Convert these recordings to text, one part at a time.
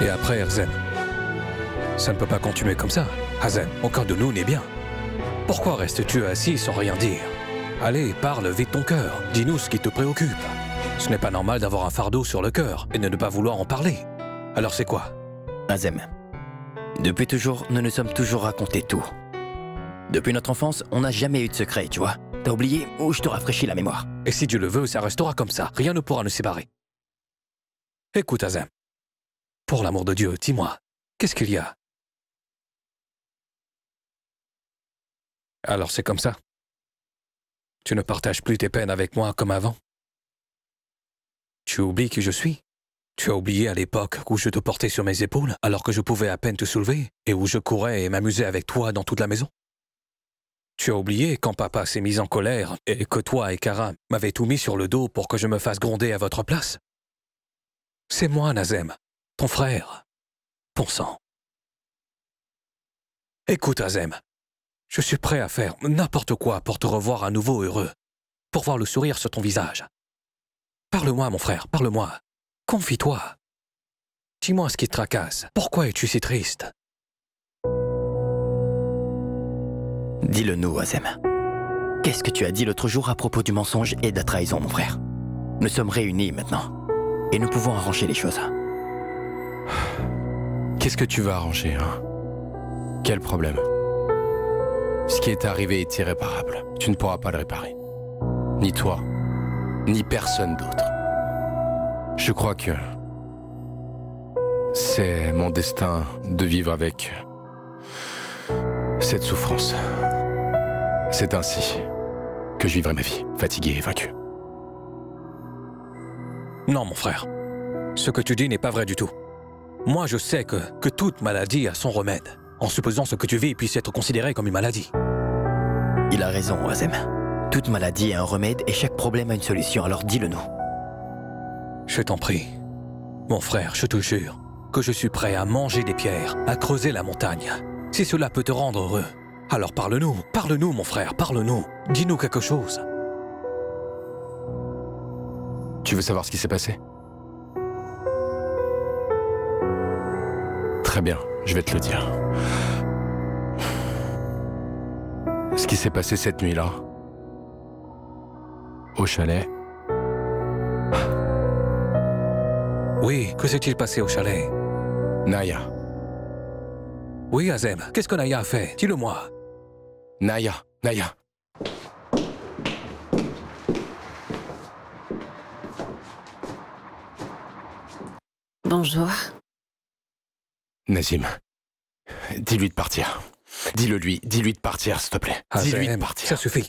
Et après, Azem, ça ne peut pas continuer comme ça. Azem, aucun de nous n'est bien. Pourquoi restes-tu assis sans rien dire? Allez, parle, vide ton cœur. Dis-nous ce qui te préoccupe. Ce n'est pas normal d'avoir un fardeau sur le cœur et de ne pas vouloir en parler. Alors c'est quoi? Azem, depuis toujours, nous nous sommes toujours raconté tout. Depuis notre enfance, on n'a jamais eu de secret, tu vois. T'as oublié ou je te rafraîchis la mémoire? Et si Dieu le veut, ça restera comme ça. Rien ne pourra nous séparer. Écoute, Azem. Pour l'amour de Dieu, dis-moi, qu'est-ce qu'il y a? Alors c'est comme ça? Tu ne partages plus tes peines avec moi comme avant? Tu oublies qui je suis? Tu as oublié à l'époque où je te portais sur mes épaules alors que je pouvais à peine te soulever et où je courais et m'amusais avec toi dans toute la maison? Tu as oublié quand papa s'est mis en colère et que toi et Kara m'avez tout mis sur le dos pour que je me fasse gronder à votre place? C'est moi, Azem, ton frère, ton sang. Écoute, Azem, je suis prêt à faire n'importe quoi pour te revoir à nouveau heureux, pour voir le sourire sur ton visage. Parle-moi, mon frère, parle-moi. Confie-toi. Dis-moi ce qui te tracasse. Pourquoi es-tu si triste? Dis-le-nous, Azem. Qu'est-ce que tu as dit l'autre jour à propos du mensonge et de la trahison, mon frère? Nous sommes réunis maintenant, et nous pouvons arranger les choses. Qu'est-ce que tu veux arranger, hein? Quel problème? Ce qui est arrivé est irréparable. Tu ne pourras pas le réparer. Ni toi, ni personne d'autre. Je crois que c'est mon destin de vivre avec cette souffrance. C'est ainsi que je vivrai ma vie, fatigué et vaincu. Non, mon frère. Ce que tu dis n'est pas vrai du tout. Moi, je sais que toute maladie a son remède, en supposant ce que tu vis puisse être considéré comme une maladie. Il a raison, Azem. Toute maladie a un remède et chaque problème a une solution, alors dis-le-nous. Je t'en prie. Mon frère, je te jure que je suis prêt à manger des pierres, à creuser la montagne. Si cela peut te rendre heureux, alors parle-nous. Parle-nous, mon frère, parle-nous. Dis-nous quelque chose. Tu veux savoir ce qui s'est passé? Très bien, je vais te le dire. Ce qui s'est passé cette nuit-là, au chalet. Oui, que s'est-il passé au chalet? Naya. Oui, Azem, qu'est-ce que Naya a fait? Dis-le-moi. Naya. Bonjour. Nazim, dis-lui de partir. Dis-le-lui, dis-lui de partir, s'il te plaît. Dis-lui de Azem, partir. ça suffit.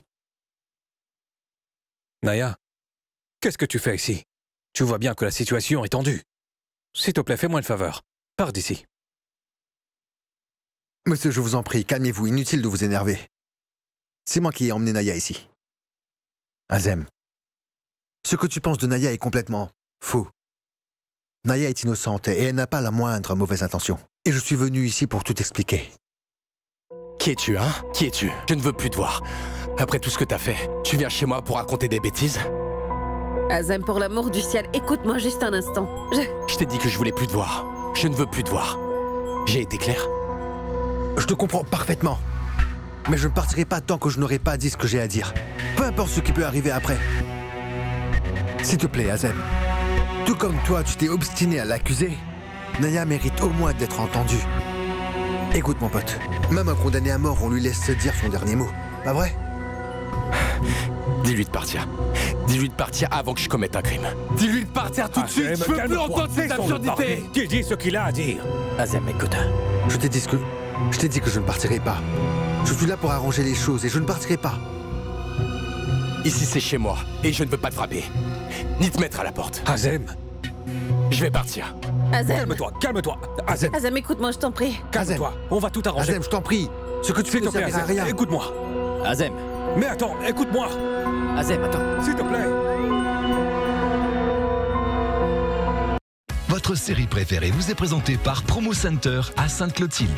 Naya, qu'est-ce que tu fais ici? Tu vois bien que la situation est tendue. S'il te plaît, fais-moi une faveur. Pars d'ici. Monsieur, je vous en prie, calmez-vous, inutile de vous énerver. C'est moi qui ai emmené Naya ici. Azem, ce que tu penses de Naya est complètement faux. Naya est innocente et elle n'a pas la moindre mauvaise intention. Et je suis venu ici pour tout expliquer. Qui es-tu, hein? Qui es-tu? Je ne veux plus te voir. Après tout ce que t'as fait, tu viens chez moi pour raconter des bêtises? Azem, pour l'amour du ciel, écoute-moi juste un instant. Je t'ai dit que je voulais plus te voir. Je ne veux plus te voir. J'ai été clair? Je te comprends parfaitement. Mais je ne partirai pas tant que je n'aurai pas dit ce que j'ai à dire. Peu importe ce qui peut arriver après. S'il te plaît, Azem. Tout comme toi, tu t'es obstiné à l'accuser, Naya mérite au moins d'être entendue. Écoute, mon pote, même un condamné à mort, on lui laisse se dire son dernier mot. Pas vrai? Dis-lui de partir. Dis-lui de partir avant que je commette un crime. Dis-lui de partir tout de suite. Je veux plus entendre cette absurdité. Qui dit ce qu'il a à dire? Azem, écoute. Je t'ai dit que je ne partirai pas. Je suis là pour arranger les choses et je ne partirai pas. Ici, c'est chez moi. Et je ne veux pas te frapper. Ni te mettre à la porte. Azem, Je vais partir. Azem. calme-toi, calme-toi. Azem, Azem, écoute-moi, je t'en prie. calme-toi. On va tout arranger. Azem, je t'en prie. Ce que tu fais S'il ne te plaît, servira à Azem, rien. écoute-moi. Azem, Mais attends, écoute-moi. Azem, attends. S'il te plaît. Votre série préférée vous est présentée par Promo Center à Sainte-Clotilde.